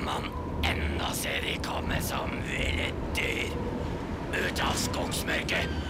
man ennå se de komme som ville dyr ut av skogsmørket.